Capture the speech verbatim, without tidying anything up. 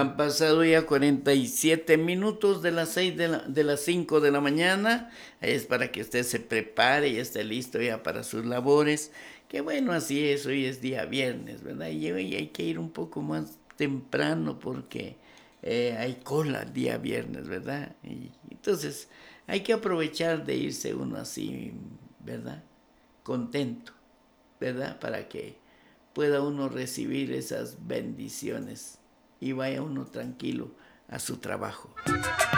Han pasado ya cuarenta y siete minutos de las seis de la, de las cinco de la mañana. Es para que usted se prepare y esté listo ya para sus labores. Que bueno, así es, hoy es día viernes, ¿verdad? Y hoy hay que ir un poco más temprano porque eh, hay cola el día viernes, ¿verdad? Y entonces hay que aprovechar de irse uno así, ¿verdad? Contento, ¿verdad? Para que pueda uno recibir esas bendiciones y vaya uno tranquilo a su trabajo.